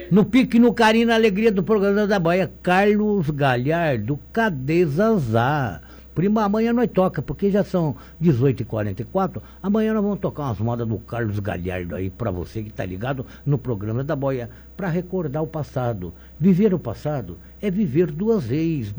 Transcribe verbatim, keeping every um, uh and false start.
No pique, no carinho, na alegria do programa da Bahia, Carlos Galhardo, cadê Zazá? Prima, amanhã nós toca, porque já são dezoito e quarenta e quatro. Amanhã nós vamos tocar umas modas do Carlos Galhardo aí pra você que tá ligado no programa da Boia, pra recordar o passado. Viver o passado é viver duas vezes.